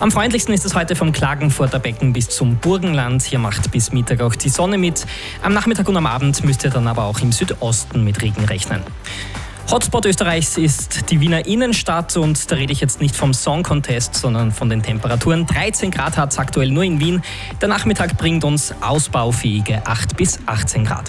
Am freundlichsten ist es heute vom Klagenfurter Becken bis zum Burgenland. Hier macht bis Mittag auch die Sonne mit. Am Nachmittag und am Abend müsst ihr dann aber auch im Südosten mit Regen rechnen. Hotspot Österreichs ist die Wiener Innenstadt und da rede ich jetzt nicht vom Song Contest, sondern von den Temperaturen. 13 Grad hat es aktuell nur in Wien. Der Nachmittag bringt uns ausbaufähige 8 bis 18 Grad.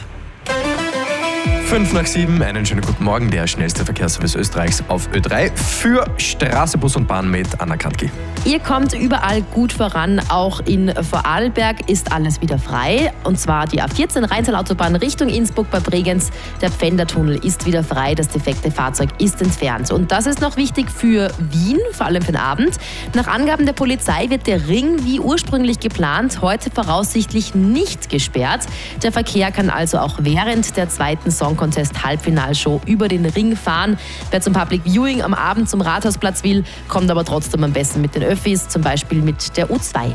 7:05, einen schönen guten Morgen, der schnellste Verkehrsservice Österreichs auf Ö3 für Straße, Bus und Bahn mit Anna Kantki. Ihr kommt überall gut voran, auch in Vorarlberg ist alles wieder frei. Und zwar die A14 Rheintal-Autobahn Richtung Innsbruck bei Bregenz. Der Pfändertunnel ist wieder frei, das defekte Fahrzeug ist entfernt. Und das ist noch wichtig für Wien, vor allem für den Abend. Nach Angaben der Polizei wird der Ring wie ursprünglich geplant heute voraussichtlich nicht gesperrt. Der Verkehr kann also auch während der zweiten Song Contest Halbfinalshow über den Ring fahren. Wer zum Public Viewing am Abend zum Rathausplatz will, kommt aber trotzdem am besten mit den Öffis, zum Beispiel mit der U2.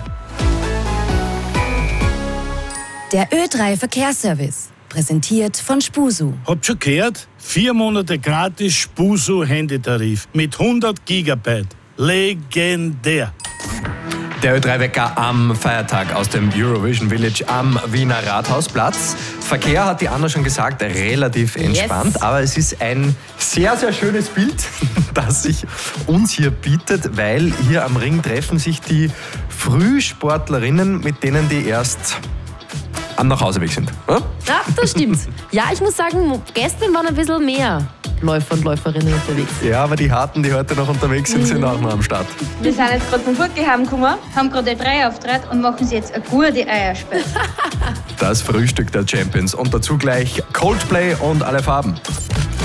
Der Ö3 Verkehrsservice, präsentiert von Spusu. Habt schon gehört? 4 Monate gratis Spusu Handytarif mit 100 Gigabyte. Legendär. Der Ö3-Wecker am Feiertag aus dem Eurovision Village am Wiener Rathausplatz. Verkehr, hat die Anna schon gesagt, relativ entspannt, yes. Aber es ist ein sehr, sehr schönes Bild, das sich uns hier bietet, weil hier am Ring treffen sich die Frühsportlerinnen mit denen, die erst am Nachhauseweg sind. Ja, das stimmt. Ja, ich muss sagen, gestern waren ein bisschen mehr Läufer und Läuferinnen unterwegs. Ja, aber die Harten, die heute noch unterwegs sind, sind auch noch am Start. Wir sind jetzt gerade vom Furtgehaben gekommen, haben gerade einen Auftritt und machen sie jetzt eine gute Eierspeise. Das Frühstück der Champions und dazu gleich Coldplay und alle Farben.